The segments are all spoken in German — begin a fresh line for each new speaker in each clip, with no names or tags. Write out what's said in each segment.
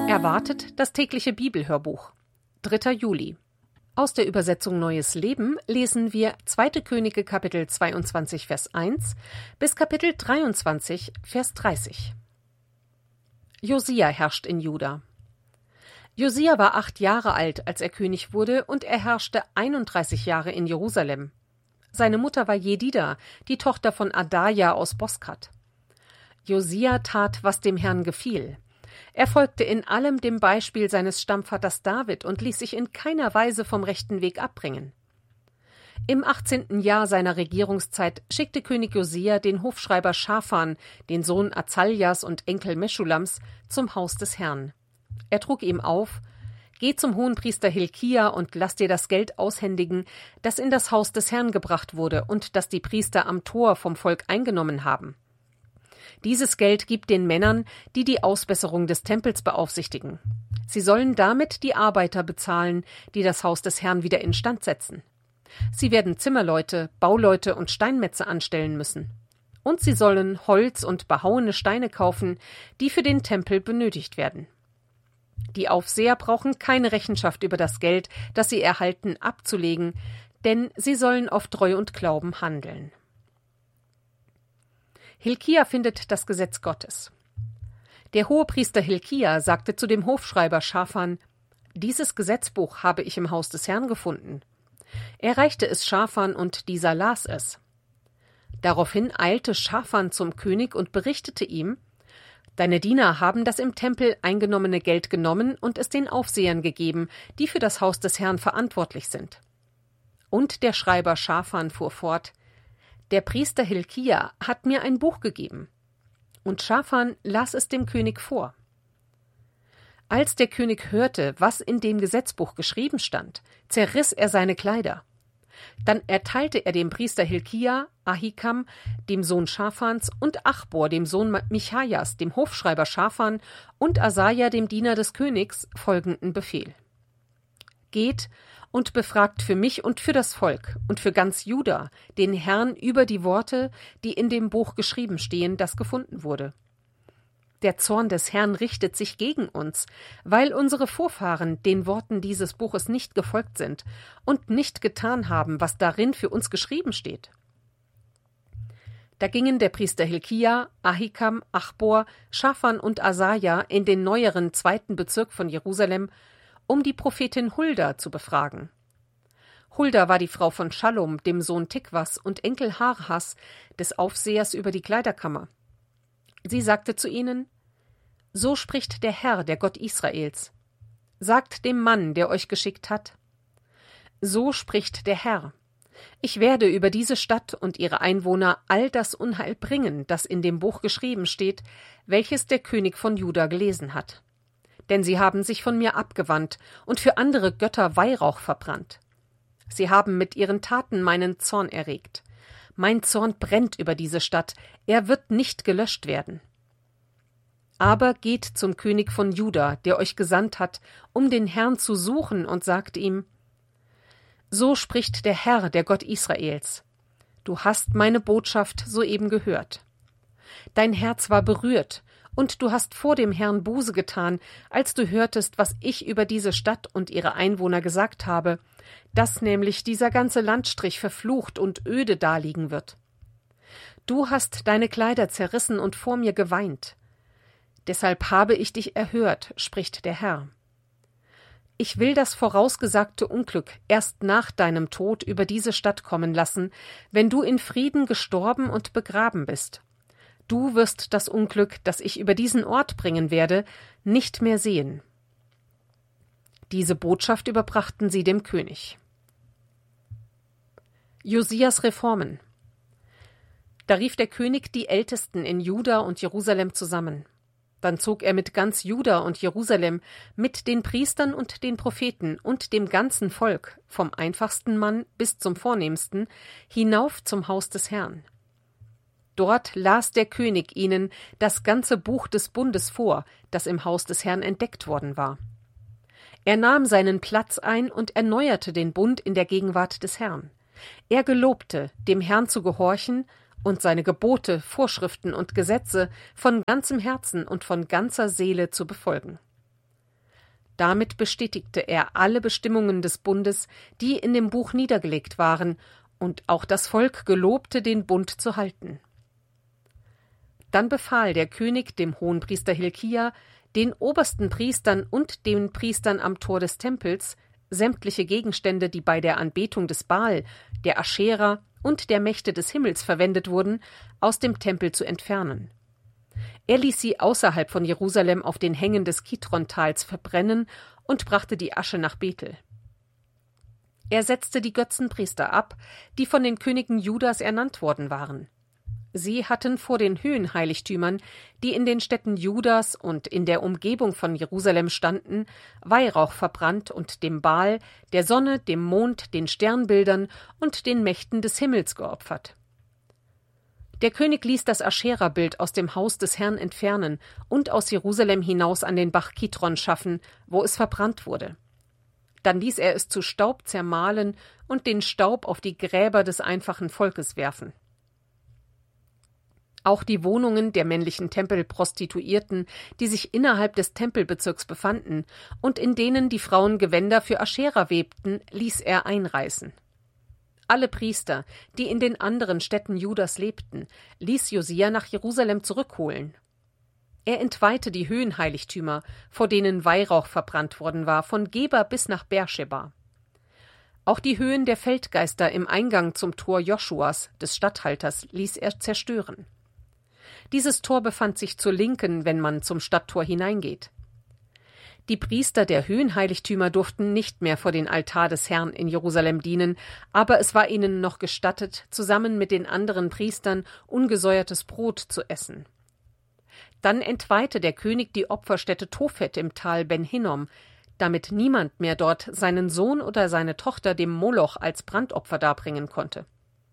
Erwartet das tägliche Bibelhörbuch. 3. Juli. Aus der Übersetzung Neues Leben lesen wir 2. Könige Kapitel 22, Vers 1 bis Kapitel 23, Vers 30. Josia herrscht in Juda. Josia war 8 Jahre alt, als er König wurde, und er herrschte 31 Jahre in Jerusalem. Seine Mutter war Jedida, die Tochter von Adaja aus Boskat. Josia tat, was dem Herrn gefiel. Er folgte in allem dem Beispiel seines Stammvaters David und ließ sich in keiner Weise vom rechten Weg abbringen. Im 18. Jahr seiner Regierungszeit schickte König Josia den Hofschreiber Schafan, den Sohn Azaljas und Enkel Meschulams, zum Haus des Herrn. Er trug ihm auf: Geh zum Hohenpriester Hilkia und lass dir das Geld aushändigen, das in das Haus des Herrn gebracht wurde und das die Priester am Tor vom Volk eingenommen haben. Dieses Geld gibt den Männern, die die Ausbesserung des Tempels beaufsichtigen. Sie sollen damit die Arbeiter bezahlen, die das Haus des Herrn wieder instand setzen. Sie werden Zimmerleute, Bauleute und Steinmetze anstellen müssen. Und sie sollen Holz und behauene Steine kaufen, die für den Tempel benötigt werden. Die Aufseher brauchen keine Rechenschaft über das Geld, das sie erhalten, abzulegen, denn sie sollen auf Treu und Glauben handeln. Hilkia findet das Gesetz Gottes. Der Hohepriester Hilkia sagte zu dem Hofschreiber Schafan: Dieses Gesetzbuch habe ich im Haus des Herrn gefunden. Er reichte es Schafan und dieser las es. Daraufhin eilte Schafan zum König und berichtete ihm: Deine Diener haben das im Tempel eingenommene Geld genommen und es den Aufsehern gegeben, die für das Haus des Herrn verantwortlich sind. Und der Schreiber Schafan fuhr fort: Der Priester Hilkia hat mir ein Buch gegeben. Und Schafan las es dem König vor. Als der König hörte, was in dem Gesetzbuch geschrieben stand, zerriss er seine Kleider. Dann erteilte er dem Priester Hilkia, Ahikam, dem Sohn Schafans, und Achbor, dem Sohn Michajas, dem Hofschreiber Schafan, und Asaja, dem Diener des Königs, folgenden Befehl: Geht und befragt für mich und für das Volk und für ganz Juda den Herrn über die Worte, die in dem Buch geschrieben stehen, das gefunden wurde. Der Zorn des Herrn richtet sich gegen uns, weil unsere Vorfahren den Worten dieses Buches nicht gefolgt sind und nicht getan haben, was darin für uns geschrieben steht. Da gingen der Priester Hilkia, Ahikam, Achbor, Schafan und Asaja in den neueren 2. Bezirk von Jerusalem, um die Prophetin Hulda zu befragen. Hulda war die Frau von Schallum, dem Sohn Tikwas und Enkel Harhas, des Aufsehers über die Kleiderkammer. Sie sagte zu ihnen: So spricht der Herr, der Gott Israels. Sagt dem Mann, der euch geschickt hat: So spricht der Herr: Ich werde über diese Stadt und ihre Einwohner all das Unheil bringen, das in dem Buch geschrieben steht, welches der König von Juda gelesen hat. Denn sie haben sich von mir abgewandt und für andere Götter Weihrauch verbrannt. Sie haben mit ihren Taten meinen Zorn erregt. Mein Zorn brennt über diese Stadt, er wird nicht gelöscht werden. Aber geht zum König von Juda, der euch gesandt hat, um den Herrn zu suchen, und sagt ihm: So spricht der Herr, der Gott Israels. Du hast meine Botschaft soeben gehört. Dein Herz war berührt, und du hast vor dem Herrn Buße getan, als du hörtest, was ich über diese Stadt und ihre Einwohner gesagt habe, dass nämlich dieser ganze Landstrich verflucht und öde daliegen wird. Du hast deine Kleider zerrissen und vor mir geweint. Deshalb habe ich dich erhört, spricht der Herr. Ich will das vorausgesagte Unglück erst nach deinem Tod über diese Stadt kommen lassen, wenn du in Frieden gestorben und begraben bist. Du wirst das Unglück, das ich über diesen Ort bringen werde, nicht mehr sehen. Diese Botschaft überbrachten sie dem König. Josias Reformen. Da rief der König die Ältesten in Juda und Jerusalem zusammen. Dann zog er mit ganz Juda und Jerusalem, mit den Priestern und den Propheten und dem ganzen Volk, vom einfachsten Mann bis zum vornehmsten, hinauf zum Haus des Herrn. Dort las der König ihnen das ganze Buch des Bundes vor, das im Haus des Herrn entdeckt worden war. Er nahm seinen Platz ein und erneuerte den Bund in der Gegenwart des Herrn. Er gelobte, dem Herrn zu gehorchen und seine Gebote, Vorschriften und Gesetze von ganzem Herzen und von ganzer Seele zu befolgen. Damit bestätigte er alle Bestimmungen des Bundes, die in dem Buch niedergelegt waren, und auch das Volk gelobte, den Bund zu halten. Dann befahl der König dem Hohenpriester Hilkia, den obersten Priestern und den Priestern am Tor des Tempels, sämtliche Gegenstände, die bei der Anbetung des Baal, der Aschera und der Mächte des Himmels verwendet wurden, aus dem Tempel zu entfernen. Er ließ sie außerhalb von Jerusalem auf den Hängen des Kidron-Tals verbrennen und brachte die Asche nach Bethel. Er setzte die Götzenpriester ab, die von den Königen Judas ernannt worden waren. Sie hatten vor den Höhenheiligtümern, die in den Städten Judas und in der Umgebung von Jerusalem standen, Weihrauch verbrannt und dem Baal, der Sonne, dem Mond, den Sternbildern und den Mächten des Himmels geopfert. Der König ließ das Aschera-Bild aus dem Haus des Herrn entfernen und aus Jerusalem hinaus an den Bach Kidron schaffen, wo es verbrannt wurde. Dann ließ er es zu Staub zermahlen und den Staub auf die Gräber des einfachen Volkes werfen. Auch die Wohnungen der männlichen Tempelprostituierten, die sich innerhalb des Tempelbezirks befanden und in denen die Frauen Gewänder für Aschera webten, ließ er einreißen. Alle Priester, die in den anderen Städten Judas lebten, ließ Josia nach Jerusalem zurückholen. Er entweihte die Höhenheiligtümer, vor denen Weihrauch verbrannt worden war, von Geba bis nach Beersheba. Auch die Höhen der Feldgeister im Eingang zum Tor Joschuas, des Statthalters, ließ er zerstören. Dieses Tor befand sich zur Linken, wenn man zum Stadttor hineingeht. Die Priester der Höhenheiligtümer durften nicht mehr vor den Altar des Herrn in Jerusalem dienen, aber es war ihnen noch gestattet, zusammen mit den anderen Priestern ungesäuertes Brot zu essen. Dann entweihte der König die Opferstätte Tophet im Tal Ben Hinnom, damit niemand mehr dort seinen Sohn oder seine Tochter dem Moloch als Brandopfer darbringen konnte.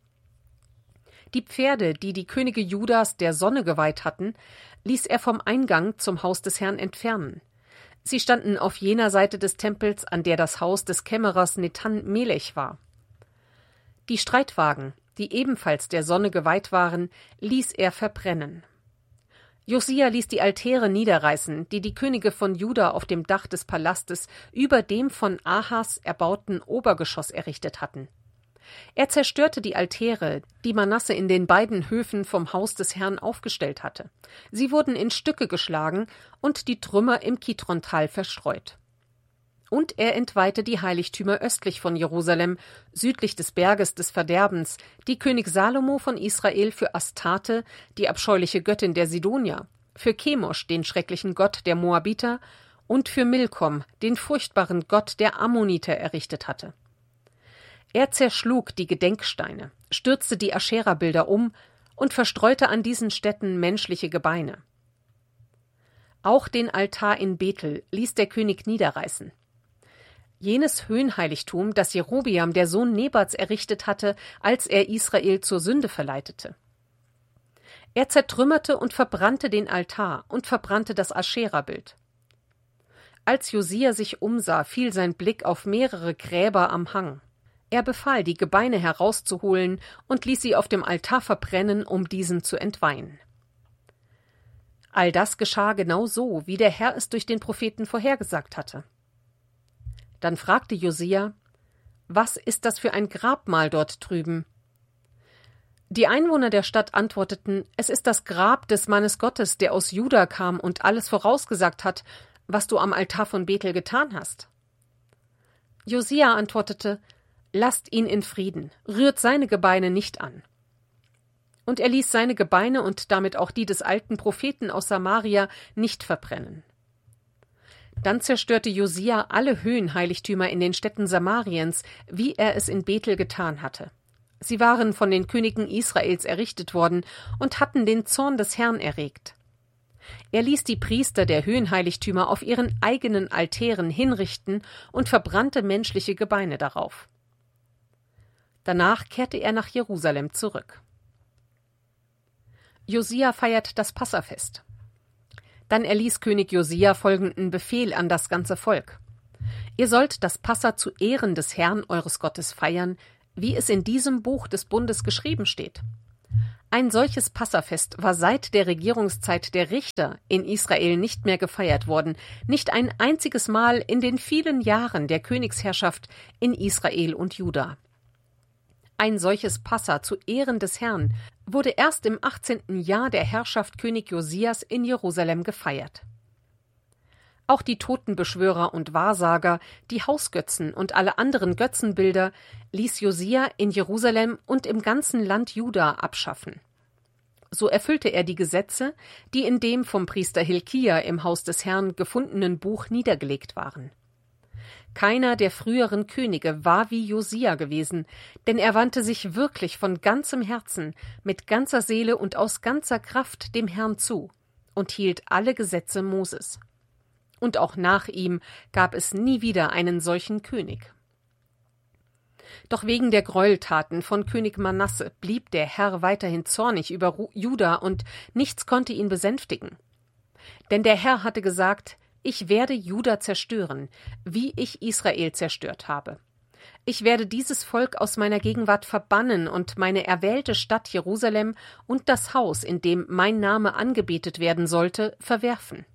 Die Pferde, die die Könige Judas der Sonne geweiht hatten, ließ er vom Eingang zum Haus des Herrn entfernen. Sie standen auf jener Seite des Tempels, an der das Haus des Kämmerers Netan Melech war. Die Streitwagen, die ebenfalls der Sonne geweiht waren, ließ er verbrennen. Josia ließ die Altäre niederreißen, die die Könige von Juda auf dem Dach des Palastes über dem von Ahas erbauten Obergeschoss errichtet hatten. Er zerstörte die Altäre, die Manasse in den beiden Höfen vom Haus des Herrn aufgestellt hatte. Sie wurden in Stücke geschlagen und die Trümmer im Kidron-Tal verstreut. Und er entweihte die Heiligtümer östlich von Jerusalem, südlich des Berges des Verderbens, die König Salomo von Israel für Astarte, die abscheuliche Göttin der Sidonier, für Chemosh, den schrecklichen Gott der Moabiter, und für Milkom, den furchtbaren Gott der Ammoniter, errichtet hatte. Er zerschlug die Gedenksteine, stürzte die Aschera-Bilder um und verstreute an diesen Stätten menschliche Gebeine. Auch den Altar in Bethel ließ der König niederreißen. Jenes Höhenheiligtum, das Jerobeam, der Sohn Nebats, errichtet hatte, als er Israel zur Sünde verleitete. Er zertrümmerte und verbrannte den Altar und verbrannte das Aschera-Bild. Als Josia sich umsah, fiel sein Blick auf mehrere Gräber am Hang. Er befahl, die Gebeine herauszuholen und ließ sie auf dem Altar verbrennen, um diesen zu entweihen. All das geschah genau so, wie der Herr es durch den Propheten vorhergesagt hatte. Dann fragte Josia: Was ist das für ein Grabmal dort drüben? Die Einwohner der Stadt antworteten: Es ist das Grab des Mannes Gottes, der aus Juda kam und alles vorausgesagt hat, was du am Altar von Bethel getan hast. Josia antwortete: Lasst ihn in Frieden, rührt seine Gebeine nicht an. Und er ließ seine Gebeine und damit auch die des alten Propheten aus Samaria nicht verbrennen. Dann zerstörte Josia alle Höhenheiligtümer in den Städten Samariens, wie er es in Bethel getan hatte. Sie waren von den Königen Israels errichtet worden und hatten den Zorn des Herrn erregt. Er ließ die Priester der Höhenheiligtümer auf ihren eigenen Altären hinrichten und verbrannte menschliche Gebeine darauf. Danach kehrte er nach Jerusalem zurück. Josia feiert das Passafest. Dann erließ König Josia folgenden Befehl an das ganze Volk: Ihr sollt das Passa zu Ehren des Herrn eures Gottes feiern, wie es in diesem Buch des Bundes geschrieben steht. Ein solches Passafest war seit der Regierungszeit der Richter in Israel nicht mehr gefeiert worden, nicht ein einziges Mal in den vielen Jahren der Königsherrschaft in Israel und Juda. Ein solches Passa zu Ehren des Herrn wurde erst im 18. Jahr der Herrschaft König Josias in Jerusalem gefeiert. Auch die Totenbeschwörer und Wahrsager, die Hausgötzen und alle anderen Götzenbilder ließ Josia in Jerusalem und im ganzen Land Juda abschaffen. So erfüllte er die Gesetze, die in dem vom Priester Hilkia im Haus des Herrn gefundenen Buch niedergelegt waren. Keiner der früheren Könige war wie Josia gewesen, denn er wandte sich wirklich von ganzem Herzen, mit ganzer Seele und aus ganzer Kraft dem Herrn zu und hielt alle Gesetze Moses. Und auch nach ihm gab es nie wieder einen solchen König. Doch wegen der Gräueltaten von König Manasse blieb der Herr weiterhin zornig über Juda und nichts konnte ihn besänftigen. Denn der Herr hatte gesagt: Ich werde Juda zerstören, wie ich Israel zerstört habe. Ich werde dieses Volk aus meiner Gegenwart verbannen und meine erwählte Stadt Jerusalem und das Haus, in dem mein Name angebetet werden sollte, verwerfen.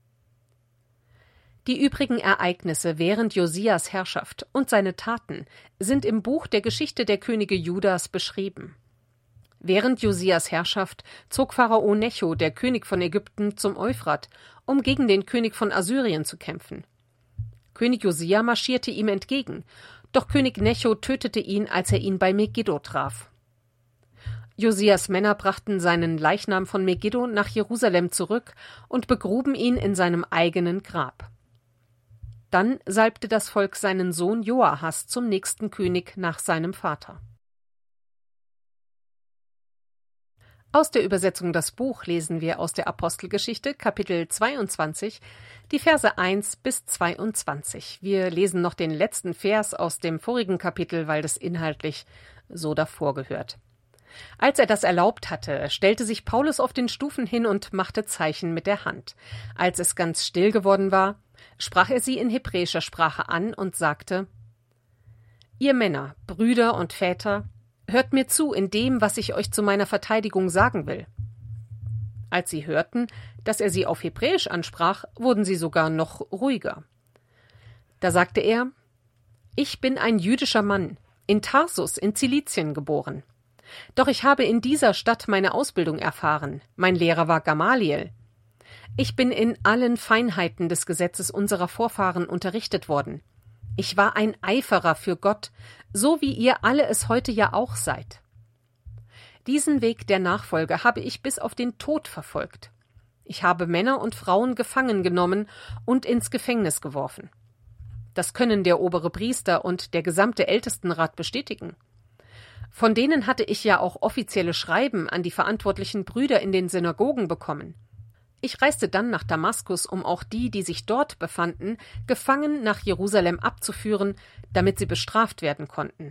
Die übrigen Ereignisse während Josias Herrschaft und seine Taten sind im Buch der Geschichte der Könige Judas beschrieben. Während Josias Herrschaft zog Pharao Necho, der König von Ägypten, zum Euphrat, um gegen den König von Assyrien zu kämpfen. König Josia marschierte ihm entgegen, doch König Necho tötete ihn, als er ihn bei Megiddo traf. Josias Männer brachten seinen Leichnam von Megiddo nach Jerusalem zurück und begruben ihn in seinem eigenen Grab. Dann salbte das Volk seinen Sohn Joahas zum nächsten König nach seinem Vater. Aus der Übersetzung Das Buch lesen wir aus der Apostelgeschichte, Kapitel 22, die Verse 1 bis 22. Wir lesen noch den letzten Vers aus dem vorigen Kapitel, weil das inhaltlich so davor gehört. Als er das erlaubt hatte, stellte sich Paulus auf den Stufen hin und machte Zeichen mit der Hand. Als es ganz still geworden war, sprach er sie in hebräischer Sprache an und sagte: Ihr Männer, Brüder und Väter, hört mir zu in dem, was ich euch zu meiner Verteidigung sagen will. Als sie hörten, dass er sie auf Hebräisch ansprach, wurden sie sogar noch ruhiger. Da sagte er: Ich bin ein jüdischer Mann, in Tarsus in Zilizien geboren. Doch ich habe in dieser Stadt meine Ausbildung erfahren. Mein Lehrer war Gamaliel. Ich bin in allen Feinheiten des Gesetzes unserer Vorfahren unterrichtet worden. Ich war ein Eiferer für Gott, so wie ihr alle es heute ja auch seid. Diesen Weg der Nachfolge habe ich bis auf den Tod verfolgt. Ich habe Männer und Frauen gefangen genommen und ins Gefängnis geworfen. Das können der obere Priester und der gesamte Ältestenrat bestätigen. Von denen hatte ich ja auch offizielle Schreiben an die verantwortlichen Brüder in den Synagogen bekommen. Ich reiste dann nach Damaskus, um auch die, die sich dort befanden, gefangen nach Jerusalem abzuführen, damit sie bestraft werden konnten.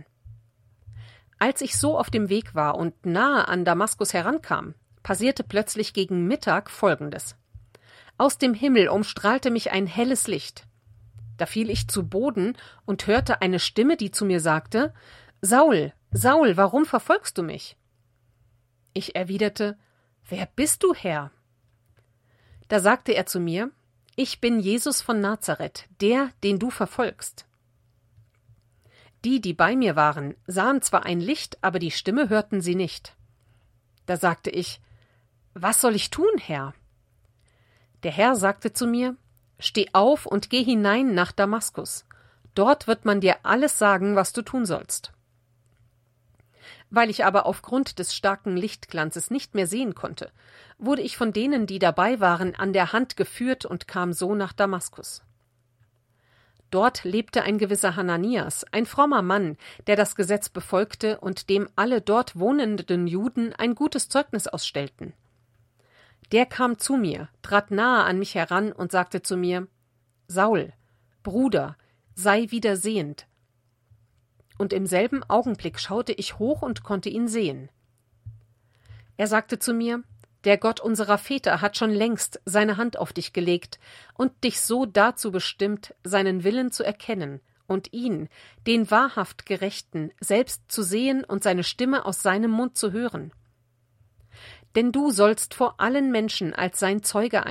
Als ich so auf dem Weg war und nahe an Damaskus herankam, passierte plötzlich gegen Mittag Folgendes. Aus dem Himmel umstrahlte mich ein helles Licht. Da fiel ich zu Boden und hörte eine Stimme, die zu mir sagte: »Saul, Saul, warum verfolgst du mich?« Ich erwiderte: »Wer bist du, Herr?« Da sagte er zu mir: »Ich bin Jesus von Nazareth, der, den du verfolgst.« Die bei mir waren, sahen zwar ein Licht, aber die Stimme hörten sie nicht. Da sagte ich: »Was soll ich tun, Herr?« Der Herr sagte zu mir: »Steh auf und geh hinein nach Damaskus. Dort wird man dir alles sagen, was du tun sollst.« Weil ich aber aufgrund des starken Lichtglanzes nicht mehr sehen konnte, wurde ich von denen, die dabei waren, an der Hand geführt und kam so nach Damaskus. Dort lebte ein gewisser Hananias, ein frommer Mann, der das Gesetz befolgte und dem alle dort wohnenden Juden ein gutes Zeugnis ausstellten. Der kam zu mir, trat nahe an mich heran und sagte zu mir: »Saul, Bruder, sei wieder sehend.« Und im selben Augenblick schaute ich hoch und konnte ihn sehen. Er sagte zu mir: »Der Gott unserer Väter hat schon längst seine Hand auf dich gelegt und dich so dazu bestimmt, seinen Willen zu erkennen und ihn, den wahrhaft Gerechten, selbst zu sehen und seine Stimme aus seinem Mund zu hören. Denn du sollst vor allen Menschen als sein Zeuge